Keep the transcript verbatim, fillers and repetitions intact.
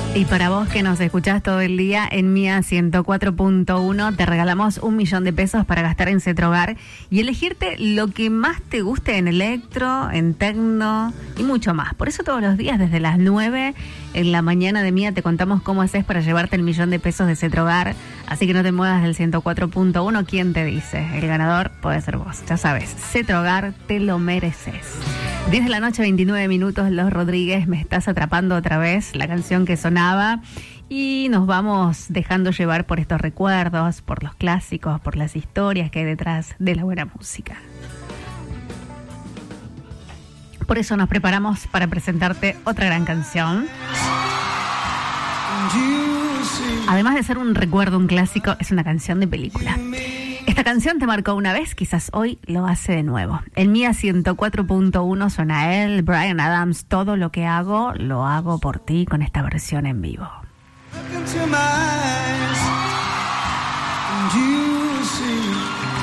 Y para vos que nos escuchás todo el día en Mía ciento cuatro punto uno, te regalamos un millón de pesos para gastar en Cetrogar y elegirte lo que más te guste en electro, en tecno y mucho más. Por eso todos los días desde las nueve en la mañana de Mía te contamos cómo haces para llevarte el millón de pesos de Cetrogar. Así que no te muevas del ciento cuatro punto uno. ¿Quién te dice? El ganador puede ser vos. Ya sabes, Cetrogar, te lo mereces. diez de la noche, veintinueve minutos, Los Rodríguez, Me Estás Atrapando Otra Vez, la canción que sonaba. Y nos vamos dejando llevar por estos recuerdos, por los clásicos, por las historias que hay detrás de la buena música. Por eso nos preparamos para presentarte otra gran canción. Además de ser un recuerdo, un clásico, es una canción de película. Esta canción te marcó una vez, quizás hoy lo hace de nuevo. En Mía ciento cuatro punto uno suena él, Bryan Adams, Todo lo que hago, lo hago por ti, con esta versión en vivo.